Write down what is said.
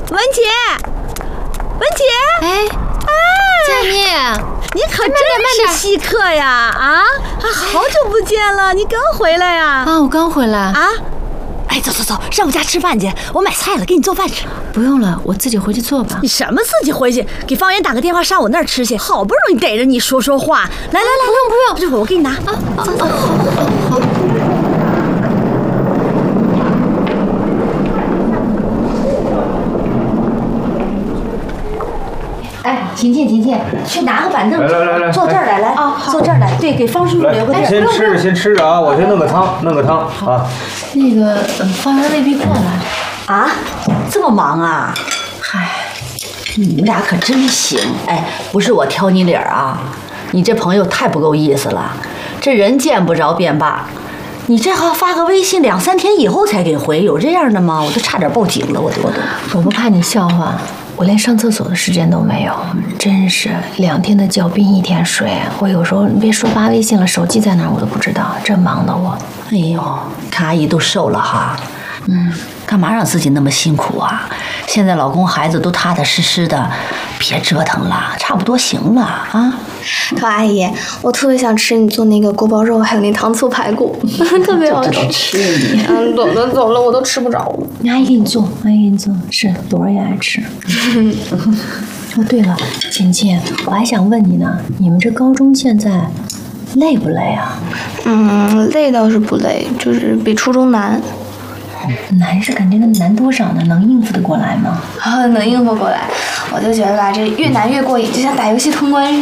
文姐，文姐， 哎，佳妮， 你可真是稀客呀！啊，好久不见了，你刚回来呀？ 啊，我刚回来啊。哎，走，上我家吃饭去，我买菜了，给你做饭吃。 不用了，我自己回去做吧。 你什么自己回去？给方圆打个电话上我那儿吃去。好不容易逮着你说话，来， 不用， 这会儿我给你拿。好。哎，晴晴，去拿个板凳， 来， 坐这儿来啊，坐这儿来。对，给方叔叔留个地儿。 先吃着啊，我先弄个汤啊。 那个，方圆未必过来。 啊，这么忙啊？嗨，你们俩可真行。哎，不是我挑你理儿啊，你这朋友太不够意思了。这人见不着便罢，你这还发个微信2、3天以后才给回，有这样的吗？我都差点报警了，我都。 我不怕你笑话。我连上厕所的时间都没有，真是2天的觉冰1天水。我有时候别说发微信了，手机在哪儿我都不知道，真忙的我。 哎呦，看阿姨都瘦了哈。干嘛让自己那么辛苦啊？现在老公孩子都踏踏实实的，别折腾了，差不多行了啊。 可阿姨，我特别想吃你做那个锅包肉，还有那糖醋排骨，特别好吃。 你。 走了，我都吃不着。 阿姨给你做，是朵儿也爱吃。哦，对了，倩，我还想问你呢，你们这高中现在累不累啊？ 累倒是不累，就是比初中难。 难是肯定的，难多少呢？能应付得过来吗？ 能应付过来，我就觉得吧，这越难越过瘾，就像打游戏通关似的。